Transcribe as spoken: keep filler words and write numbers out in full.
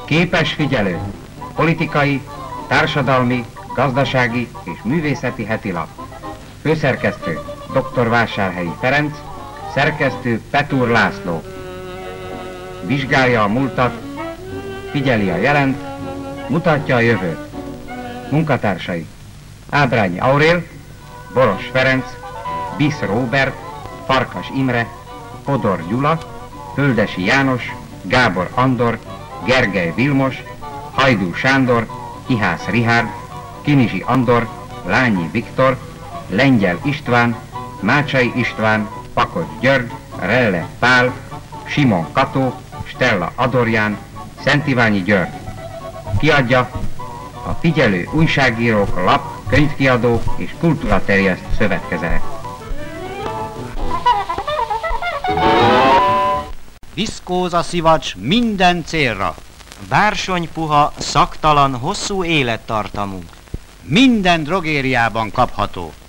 Képes figyelő, politikai, társadalmi, gazdasági és művészeti hetilap. Főszerkesztő doktor Vásárhelyi Ferenc, szerkesztő Petúr László. Vizsgálja a múltat, figyeli a jelent, mutatja a jövőt. Munkatársai: Ábrányi Aurél, Boros Ferenc, Bisz Róbert, Farkas Imre, Kodor Gyula, Földesi János, Gábor Andor, Gergely Vilmos, Hajdú Sándor, Ihász Rihárd, Kinizsi Andor, Lányi Viktor, Lengyel István, Mácsai István, Pakocs György, Relle Pál, Simon Kató, Stella Adorján, Szentiványi György. Kiadja a Figyelő Újságírók Lap, Könyvkiadó és Kultúraterjeszt Szövetkezet. Viszkóza szivacs minden célra. Bársony puha, szaktalan, hosszú élettartamú. Minden drogériában kapható.